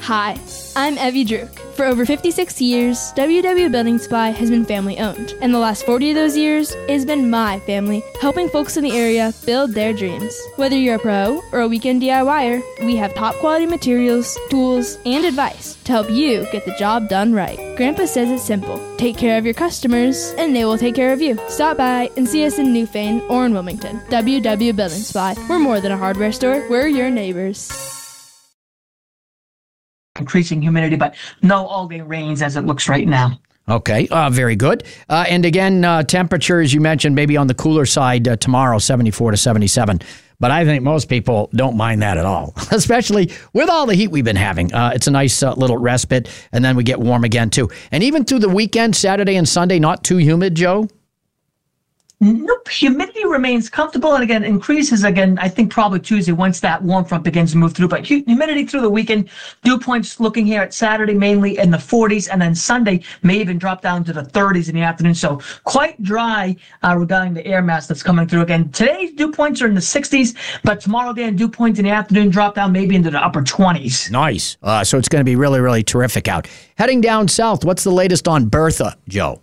Hi, I'm Evie Druk. For over 56 years, WW Building Supply has been family owned. And the last 40 of those years, it has been my family helping folks in the area build their dreams. Whether you're a pro or a weekend DIYer, we have top quality materials, tools, and advice to help you get the job done right. Grandpa says it's simple. Take care of your customers, and they will take care of you. Stop by and see us in Newfane or in Wilmington. WW Building Supply. We're more than a hardware store. We're your neighbors. Increasing humidity, but no all-day rains as it looks right now. Okay, very good. And again, temperatures, you mentioned maybe on the cooler side tomorrow, 74 to 77. But I think most people don't mind that at all, especially with all the heat we've been having. It's a nice little respite, and then we get warm again, too. And even through the weekend, Saturday and Sunday, not too humid, Joe? Nope, humidity remains comfortable, and again, increases again, I think probably Tuesday once that warm front begins to move through. But humidity through the weekend, dew points looking here at Saturday mainly in the 40s, and then Sunday may even drop down to the 30s in the afternoon. So quite dry regarding the air mass that's coming through. Again, today's dew points are in the 60s, but tomorrow again, dew points in the afternoon drop down maybe into the upper 20s. Nice. So it's going to be really, really terrific out. Heading down south, what's the latest on Bertha, Joe?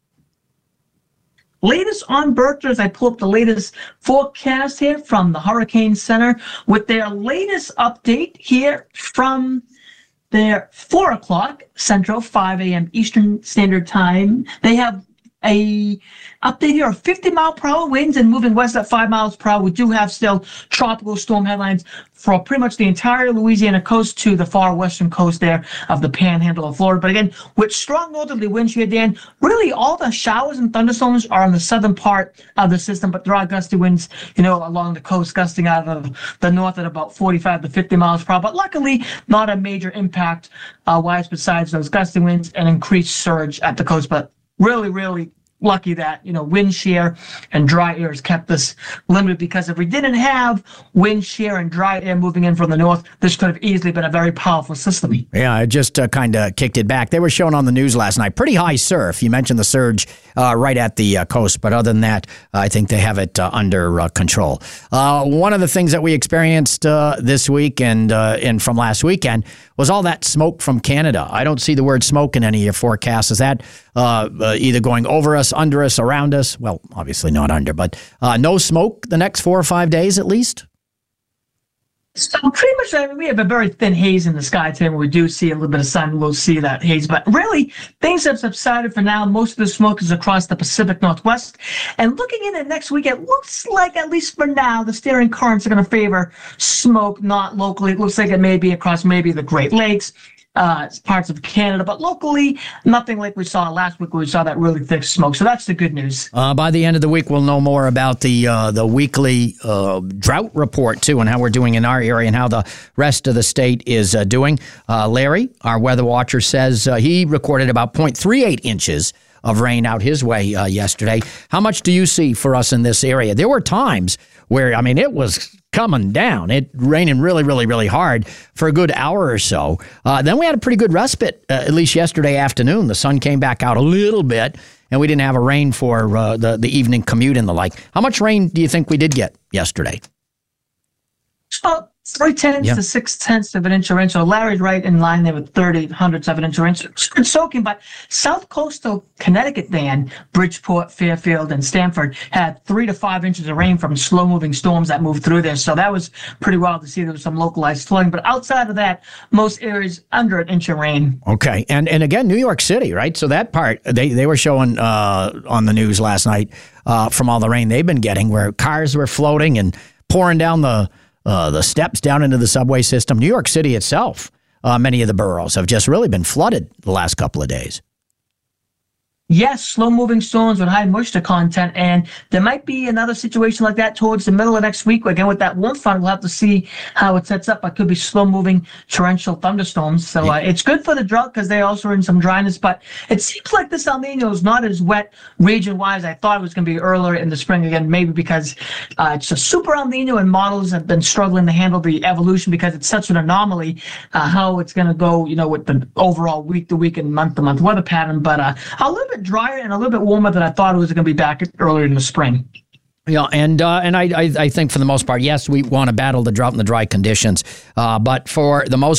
Latest on Bertha as I pull up the latest forecast here from the Hurricane Center with their latest update here from their 4 o'clock Central, 5 a.m. Eastern Standard Time. They have a update here of 50-mile-per-hour winds and moving west at 5 miles per hour. We do have still tropical storm headlines for pretty much the entire Louisiana coast to the far western coast there of the panhandle of Florida. But again, with strong northerly winds here, Dan, really all the showers and thunderstorms are on the southern part of the system, but there are gusty winds, along the coast, gusting out of the north at about 45 to 50 miles per hour. But luckily, not a major impact wise besides those gusty winds and increased surge at the coast. But really, really lucky that, wind shear and dry air has kept this limited, because if we didn't have wind shear and dry air moving in from the north, this could have easily been a very powerful system. Yeah, it just kind of kicked it back. They were showing on the news last night. Pretty high surf. You mentioned the surge right at the coast, but other than that, I think they have it under control. One of the things that we experienced this week and from last weekend was all that smoke from Canada. I don't see the word smoke in any of your forecasts. Is that either going over us, under us, around us? Well, obviously not under, but no smoke the next 4 or 5 days at least? So pretty much, we have a very thin haze in the sky today where we do see a little bit of sun. We'll see that haze. But really, things have subsided for now. Most of the smoke is across the Pacific Northwest. And looking into next week, it looks like, at least for now, the steering currents are going to favor smoke, not locally. It looks like it may be across maybe the Great Lakes, parts of Canada, but locally, nothing like we saw last week where we saw that really thick smoke. So that's the good news. By the end of the week, we'll know more about the weekly drought report, too, and how we're doing in our area and how the rest of the state is doing. Larry, our weather watcher, says he recorded about 0.38 inches of rain out his way yesterday. How much do you see for us in this area? There were times where, it was coming down. It raining really, really, really hard for a good hour or so. Then we had a pretty good respite, at least yesterday afternoon. The sun came back out a little bit, and we didn't have a rain for the evening commute and the like. How much rain do you think we did get yesterday? 3/10 to 6/10 of an inch or inch. So Larry's right in line there with 30/100 of an inch or inch. It's soaking, but South Coastal Connecticut, Dan, Bridgeport, Fairfield, and Stamford had 3 to 5 inches of rain from slow-moving storms that moved through there. So that was pretty wild to see. There was some localized flooding, but outside of that, most areas under an inch of rain. Okay, and again, New York City, right? So that part, they were showing on the news last night from all the rain they've been getting, where cars were floating and pouring down the steps down into the subway system. New York City itself, many of the boroughs have just really been flooded the last couple of days. Yes, slow-moving storms with high moisture content, and there might be another situation like that towards the middle of next week. Again, with that warm front, we'll have to see how it sets up. It could be slow-moving torrential thunderstorms. So it's good for the drought because they also are in some dryness, but it seems like this El Nino is not as wet region-wise. I thought it was going to be earlier in the spring, again, maybe because it's a super El Nino and models have been struggling to handle the evolution because it's such an anomaly, how it's going to go, with the overall week-to-week and month-to-month weather pattern. But a little bit drier and a little bit warmer than I thought it was going to be back earlier in the spring. Yeah, and I think for the most part, yes, we want to battle the drought and the dry conditions. But for the most